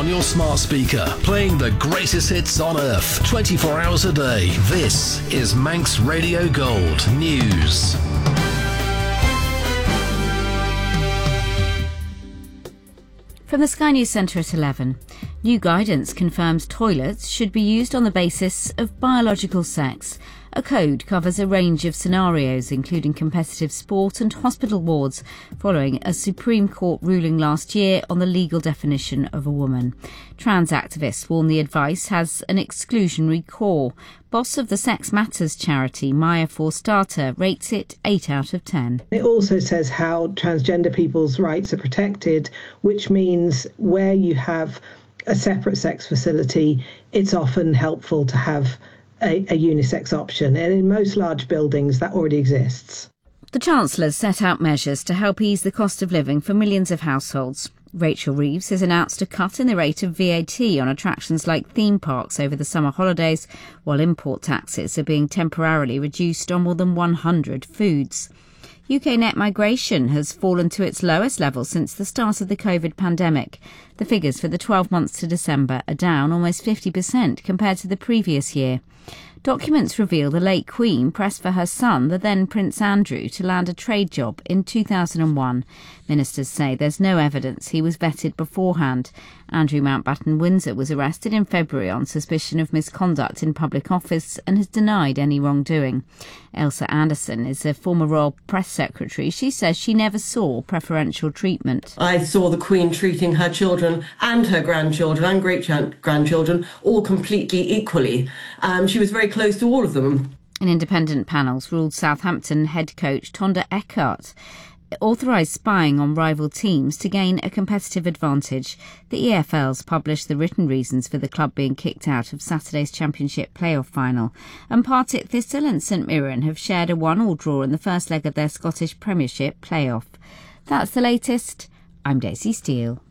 your smart speaker, playing the greatest hits on earth, 24 hours a day. This is Manx Radio Gold News. From the Sky News Centre at 11. New guidance confirms toilets should be used on the basis of biological sex. A code covers a range of scenarios, including competitive sport and hospital wards, following a Supreme Court ruling last year on the legal definition of a woman. Trans activists warn the advice has an exclusionary core. Boss of the Sex Matters charity, Maya Forstata, rates it 8 out of 10. It also says how transgender people's rights are protected, which means where you have a separate sex facility, it's often helpful to have a unisex option, and in most large buildings that already exists. The Chancellor's set out measures to help ease the cost of living for millions of households. Rachel Reeves has announced a cut in the rate of VAT on attractions like theme parks over the summer holidays, while import taxes are being temporarily reduced on more than 100 foods. UK net migration has fallen to its lowest level since the start of the COVID pandemic. The figures for the 12 months to December are down almost 50% compared to the previous year. Documents reveal the late Queen pressed for her son, the then Prince Andrew, to land a trade job in 2001. Ministers say there's no evidence he was vetted beforehand. Andrew Mountbatten-Windsor was arrested in February on suspicion of misconduct in public office and has denied any wrongdoing. Elsa Anderson is a former Royal Press Secretary. She says she never saw preferential treatment. I saw the Queen treating her children and her grandchildren and great-grandchildren all completely equally. She was very close to all of them. An independent panel's ruled Southampton head coach Tonda Eckhart authorised spying on rival teams to gain a competitive advantage. The EFL's published the written reasons for the club being kicked out of Saturday's Championship playoff final, and Partick Thistle and St Mirren have shared a 1-1 draw in the first leg of their Scottish Premiership playoff. That's the latest. I'm Daisy Steele.